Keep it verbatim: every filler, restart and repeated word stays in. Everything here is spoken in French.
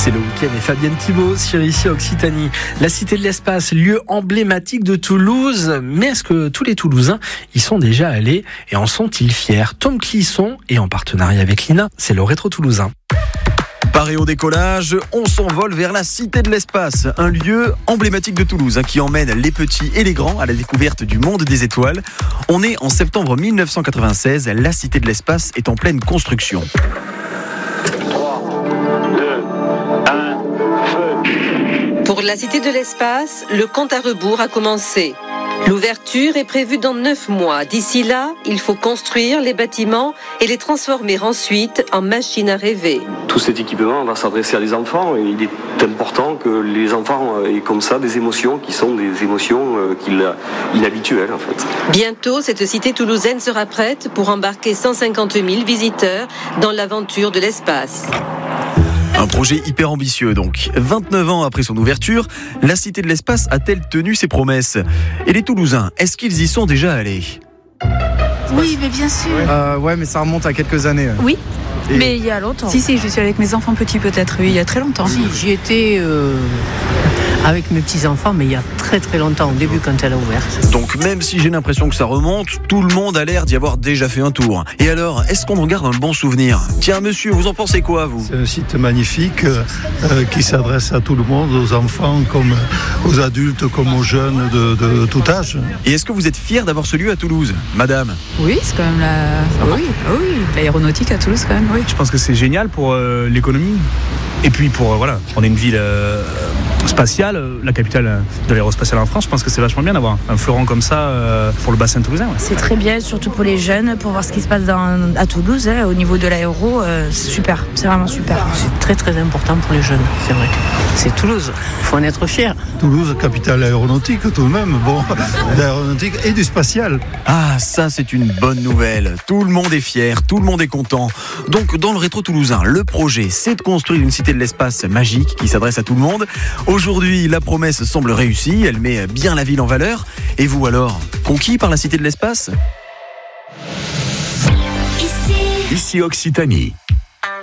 C'est le week-end et Fabienne Thibault sur ici Occitanie. La Cité de l'Espace, lieu emblématique de Toulouse. Mais est-ce que tous les Toulousains y sont déjà allés et en sont-ils fiers? Tom Clisson, et en partenariat avec l'I N A, c'est le Rétro Toulousain. Paré au décollage, on s'envole vers la Cité de l'Espace, un lieu emblématique de Toulouse hein, qui emmène les petits et les grands à la découverte du monde des étoiles. On est en septembre mille neuf cent quatre-vingt-seize, la Cité de l'Espace est en pleine construction. Pour la Cité de l'Espace, le compte à rebours a commencé. L'ouverture est prévue dans neuf mois. D'ici là, il faut construire les bâtiments et les transformer ensuite en machines à rêver. Tout cet équipement va s'adresser à des enfants et il est important que les enfants aient comme ça des émotions qui sont des émotions inhabituelles en fait. Bientôt, cette cité toulousaine sera prête pour embarquer cent cinquante mille visiteurs dans l'aventure de l'espace. Un projet hyper ambitieux donc. vingt-neuf ans après son ouverture, la Cité de l'Espace a-t-elle tenu ses promesses? Et les Toulousains, est-ce qu'ils y sont déjà allés? Oui, mais bien sûr. Euh, ouais, mais ça remonte à quelques années. Oui, Et... mais il y a longtemps. Si, si, je suis avec mes enfants petits peut-être, oui, il y a très longtemps. Si, j'y étais euh, avec mes petits-enfants, mais il y a très très longtemps, au début quand elle a ouvert. Donc même si j'ai l'impression que ça remonte, tout le monde a l'air d'y avoir déjà fait un tour. Et alors, est-ce qu'on en garde un bon souvenir? Tiens monsieur, vous en pensez quoi vous? C'est un site magnifique euh, qui s'adresse à tout le monde, aux enfants comme aux adultes, comme aux jeunes de, de tout âge. Et est-ce que vous êtes fiers d'avoir ce lieu à Toulouse, madame? Oui, c'est quand même la... Oui, oui, l'aéronautique à Toulouse quand même, oui. Je pense que c'est génial pour euh, l'économie. Et puis pour, euh, voilà, on est une ville euh, spatiale, la capitale de l'aérospatiale en France. Je pense que c'est vachement bien d'avoir un fleuron comme ça euh, pour le bassin toulousain. Ouais. C'est très bien, surtout pour les jeunes, pour voir ce qui se passe dans, à Toulouse, hein, au niveau de l'aéro, euh, c'est super, c'est vraiment super. C'est très très important pour les jeunes, c'est vrai. C'est Toulouse, il faut en être fier. Toulouse, capitale aéronautique tout de même, bon, l'aéronautique et du spatial. Ah, ça c'est une bonne nouvelle. Tout le monde est fier, tout le monde est content. Donc dans le Rétro Toulousain, le projet c'est de construire une cité de l'espace magique qui s'adresse à tout le monde. Aujourd'hui, la promesse semble réussie, elle met bien la ville en valeur. Et vous alors, conquis par la Cité de l'Espace? Ici Occitanie.